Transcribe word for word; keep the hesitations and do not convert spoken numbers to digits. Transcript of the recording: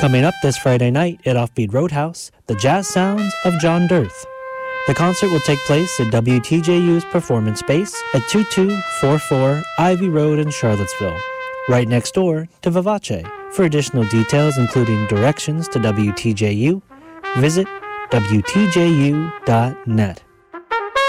Coming up this Friday night at Offbeat Roadhouse, the jazz sounds of John Dirth. The concert will take place at W T J U's performance space at twenty-two forty-four Ivy Road in Charlottesville, right next door to Vivace. For additional details, including directions to W T J U, visit W T J U dot net.